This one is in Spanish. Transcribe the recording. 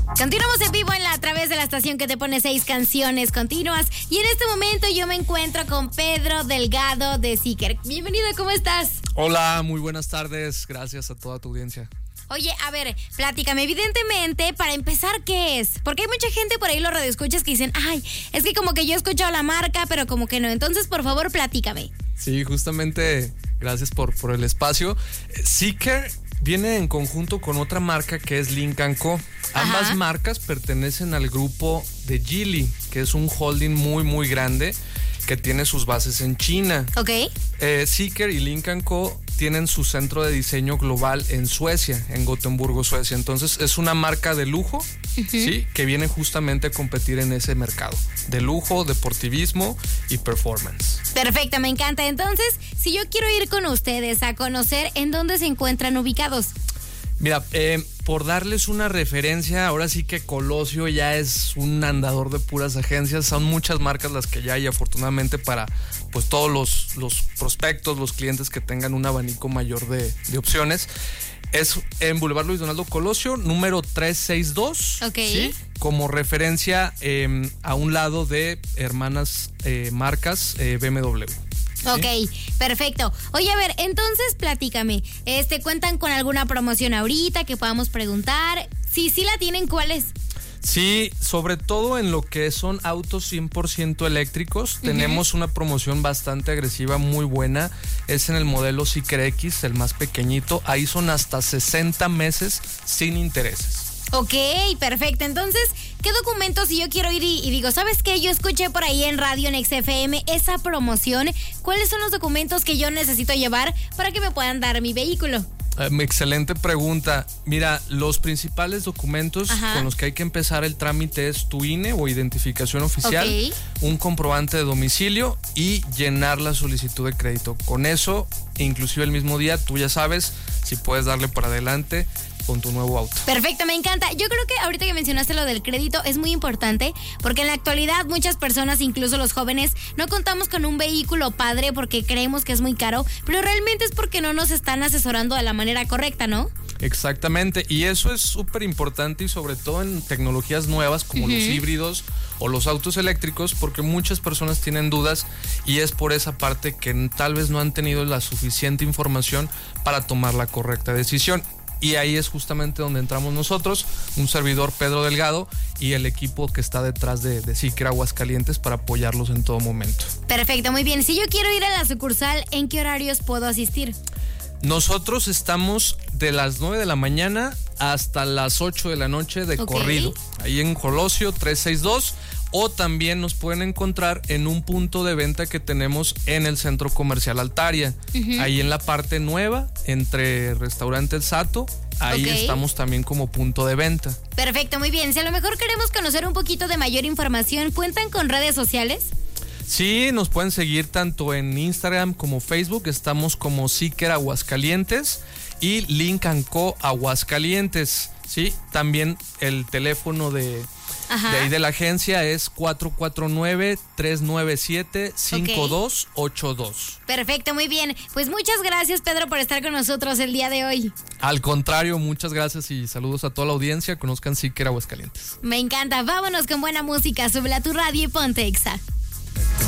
Continuamos en vivo a través de la estación que te pone 6 canciones continuas. Y en este momento yo me encuentro con Pedro Delgado de Seeker. Bienvenido, ¿cómo estás? Hola, muy buenas tardes. Gracias a toda tu audiencia. Oye, a ver, platícame, evidentemente, para empezar, ¿qué es? Porque hay mucha gente por ahí, los radioescuchas, que dicen, ay, es que como que yo he escuchado la marca, pero como que no. Entonces, por favor, platícame. Sí, justamente, gracias por el espacio. Seeker viene en conjunto con otra marca que es Lynk & Co. Ambas marcas pertenecen al grupo de Geely, que es un holding muy, muy grande que tiene sus bases en China. Ok. Seeker y Lynk & Co. tienen su centro de diseño global en Suecia, en Gotemburgo, Suecia. Entonces es una marca de lujo, ¿sí? Que viene justamente a competir en ese mercado de lujo, deportivismo y performance. Perfecto, me encanta. Entonces, si yo quiero ir con ustedes a conocer en dónde se encuentran ubicados. Mira, por darles una referencia, ahora sí que Colosio ya es un andador de puras agencias. Son muchas marcas las que ya hay, afortunadamente, para pues todos los prospectos, los clientes que tengan un abanico mayor de opciones. Es en Boulevard Luis Donaldo Colosio, número 362. Ok. ¿Sí? Como referencia a un lado de hermanas marcas BMW. ¿Sí? Ok, perfecto. Oye, a ver, entonces platícame. ¿Cuentan con alguna promoción ahorita que podamos preguntar? Sí la tienen, ¿cuál es? Sí, sobre todo en lo que son autos 100% eléctricos, tenemos una promoción bastante agresiva, muy buena. Es en el modelo Seeker X, el más pequeñito. Ahí son hasta 60 meses sin intereses. Ok, perfecto. Entonces, ¿qué documentos si yo quiero ir y digo, ¿sabes qué? Yo escuché por ahí en Radio en XFM esa promoción. ¿Cuáles son los documentos que yo necesito llevar para que me puedan dar mi vehículo? Excelente pregunta. Mira, los principales documentos con los que hay que empezar el trámite es tu INE o identificación oficial, un comprobante de domicilio y llenar la solicitud de crédito. Con eso, inclusive el mismo día, tú ya sabes si puedes darle para adelante con tu nuevo auto. Perfecto, me encanta. Yo creo que ahorita que mencionaste lo del crédito es muy importante porque en la actualidad muchas personas, incluso los jóvenes, no contamos con un vehículo padre porque creemos que es muy caro, pero realmente es porque no nos están asesorando de la manera correcta, ¿no? Exactamente, y eso es súper importante y sobre todo en tecnologías nuevas como los híbridos o los autos eléctricos, porque muchas personas tienen dudas y es por esa parte que tal vez no han tenido la suficiente información para tomar la correcta decisión. Y ahí es justamente donde entramos nosotros, un servidor Pedro Delgado y el equipo que está detrás de Seeker Aguascalientes para apoyarlos en todo momento. Perfecto, muy bien. Si yo quiero ir a la sucursal, ¿en qué horarios puedo asistir? Nosotros estamos de las 9 de la mañana hasta las 8 de la noche de corrido. Ahí en Colosio 362. O también nos pueden encontrar en un punto de venta que tenemos en el Centro Comercial Altaria. Ahí en la parte nueva, entre Restaurante El Sato. Ahí estamos también como punto de venta. Perfecto, muy bien. Si a lo mejor queremos conocer un poquito de mayor información, ¿cuentan con redes sociales? Sí, nos pueden seguir tanto en Instagram como Facebook. Estamos como Seeker Aguascalientes y Lynk & Co Aguascalientes. Sí, también el teléfono de ahí de la agencia es 449-397-5282. Perfecto, muy bien. Pues muchas gracias, Pedro, por estar con nosotros el día de hoy. Al contrario, muchas gracias y saludos a toda la audiencia. Conozcan Seeker Aguascalientes. Me encanta. Vámonos con buena música. Súbela a tu radio y ponte Exa.